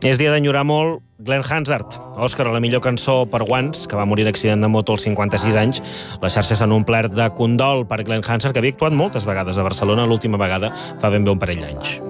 És dia d'enyorar molt Glenn Hansard, Òscar a la millor cançó per Once, que va morir en accident de moto als 56 anys. Les xarxes s'han omplert de condol per Glenn Hansard, que havia actuat moltes vegades a Barcelona, l'última vegada fa ben bé un parell d'anys.